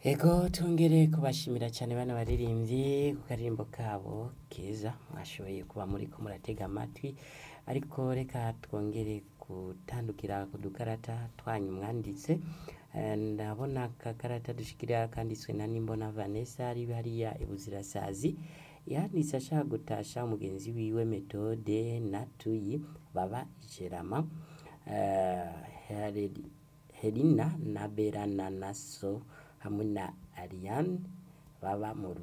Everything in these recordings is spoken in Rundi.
Ego tongere kubashimira cyane bana baririmbyi ku karirimbo kabo keza mwashoboye kuba muriko muratega amatwi, ariko reka twongere gutandukira ku dukarata twanyu mwanditse. Ndabona akakarata dushikira kanditswe na Nimbona Vanessa ari hariya ibuzirasazi, yanditse ashaka gutasha umugenzi wiwe Methode na Tuyi baba Ijerama, Helina na Berana na So hamwe na Ariane baba mu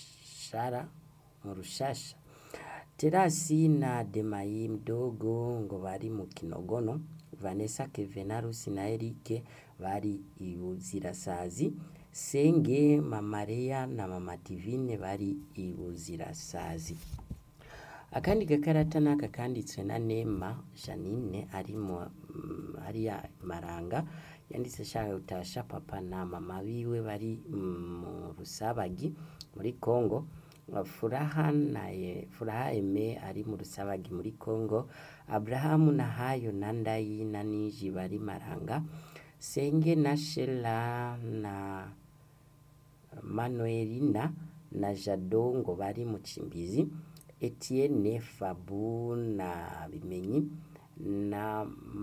Rushasha, Terasi na Demayi Mdogo ngo bari mu Kinogono, Vanessa Kevenarus na Eric bari ibuzirasazi, Senge Mama Leya na Mama Divine bari ibuzirasazi. Akandi gakarata naka kanditswe na Nema Janine ari mu hariya Maranga, yanditse ashaka gutasha papa na mama biwe bari mu Rusabagi muri Kongo, Furaha Aime ari mu Rusabagi muri Kongo, Abrahamu na Hayo na Ndayi na Niji bari Maranga, Senge na Shela na Manuelina na Jadongo bari mu Cimbizi, Etienne Fabu na Bimenyi na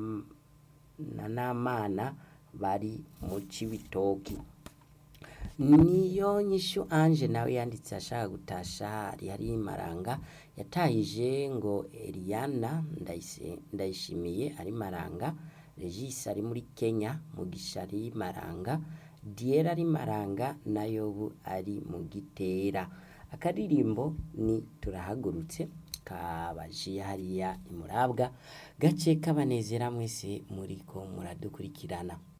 Namana bari mu Cibitoki. Niyo nyishu Ange nawe yanditse ashaka gutasha ari Maranga, yatahije ngo Eliana Ndayishimiye ari Maranga, Regis ari muri Kenya, Mugisha ari Maranga, Diera ari Maranga na Yobu ari mu Gitera. Akaririmbo ni turahagurutse kabaji hariya imurabwa, gace kabanezera mwese muriko muradukurikirana.